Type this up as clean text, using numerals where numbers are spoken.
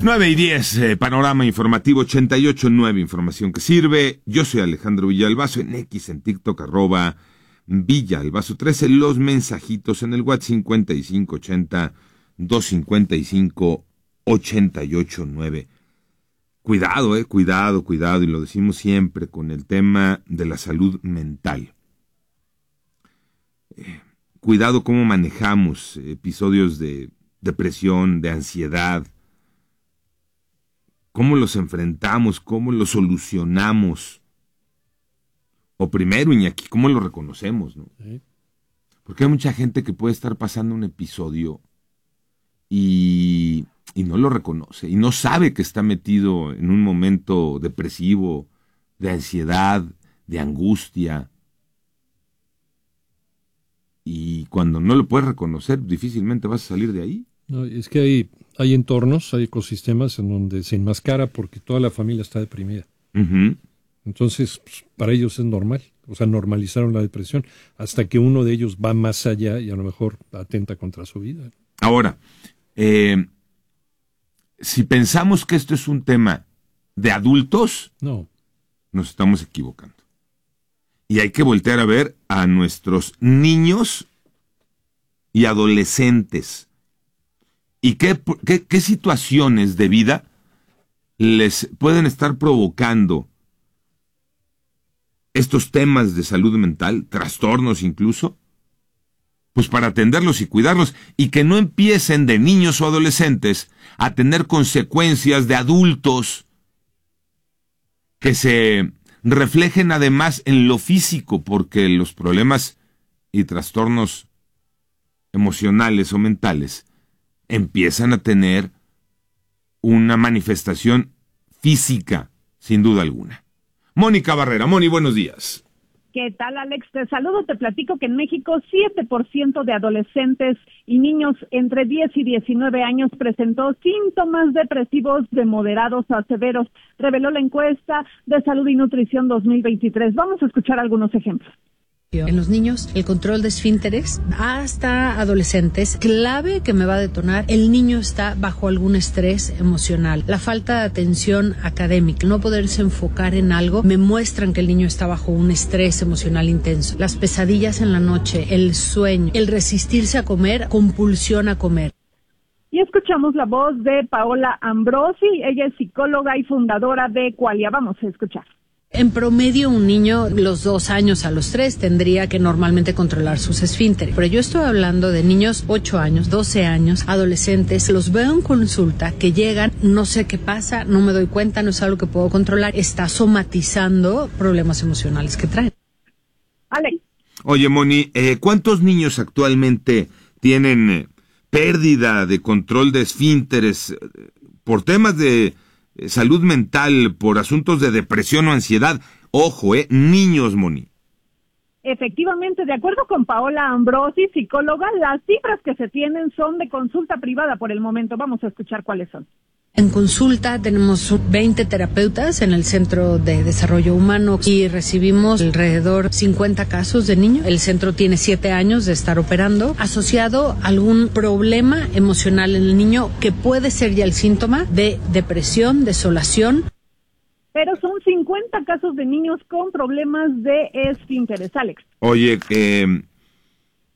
9:10, panorama informativo 88.9, información que sirve. Yo soy Alejandro Villalbazo, en X, en TikTok, @Villalbazo13, los mensajitos en el WhatsApp 5580-255-889. Cuidado, cuidado, y lo decimos siempre con el tema de la salud mental. Cuidado cómo manejamos episodios de depresión, de ansiedad, cómo los enfrentamos, cómo los solucionamos. O primero, Iñaki, cómo lo reconocemos, ¿no? Sí. Porque hay mucha gente que puede estar pasando un episodio y no lo reconoce, y no sabe que está metido en un momento depresivo, de ansiedad, de angustia. Y cuando no lo puedes reconocer, difícilmente vas a salir de ahí. No, es que hay entornos, hay ecosistemas en donde se enmascara porque toda la familia está deprimida. Uh-huh. Entonces, pues, para ellos es normal. O sea, normalizaron la depresión hasta que uno de ellos va más allá y a lo mejor atenta contra su vida. Ahora, si pensamos que esto es un tema de adultos, no, nos estamos equivocando. Y hay que voltear a ver a nuestros niños y adolescentes. ¿Y qué situaciones de vida les pueden estar provocando estos temas de salud mental, trastornos incluso? Pues para atenderlos y cuidarlos, y que no empiecen de niños o adolescentes a tener consecuencias de adultos que se reflejen además en lo físico, porque los problemas y trastornos emocionales o mentales empiezan a tener una manifestación física, sin duda alguna. Mónica Barrera. Moni, buenos días. ¿Qué tal, Alex? Te saludo, te platico que en México 7% de adolescentes y niños entre 10 y 19 años presentó síntomas depresivos de moderados a severos, reveló la encuesta de Salud y Nutrición 2023. Vamos a escuchar algunos ejemplos. En los niños, el control de esfínteres, hasta adolescentes, clave que me va a detonar, el niño está bajo algún estrés emocional. La falta de atención académica, no poderse enfocar en algo, me muestran que el niño está bajo un estrés emocional intenso. Las pesadillas en la noche, el sueño, el resistirse a comer, compulsión a comer. Y escuchamos la voz de Paola Ambrosi, ella es psicóloga y fundadora de Qualia. Vamos a escuchar. En promedio, un niño, los 2 años a los 3, tendría que normalmente controlar sus esfínteres. Pero yo estoy hablando de niños 8 años, 12 años, adolescentes. Los veo en consulta que llegan, no sé qué pasa, no me doy cuenta, no es algo que puedo controlar. Está somatizando problemas emocionales que traen. Ale. Oye, Moni, ¿cuántos niños actualmente tienen pérdida de control de esfínteres por temas de salud mental, por asuntos de depresión o ansiedad? Ojo, niños, Moni. Efectivamente, de acuerdo con Paola Ambrosi, psicóloga, las cifras que se tienen son de consulta privada por el momento. Vamos a escuchar cuáles son. En consulta tenemos 20 terapeutas en el Centro de Desarrollo Humano y recibimos alrededor 50 casos de niños. El centro tiene 7 años de estar operando, asociado a algún problema emocional en el niño que puede ser ya el síntoma de depresión, desolación. Pero son 50 casos de niños con problemas de esfínteres, Alex. Oye,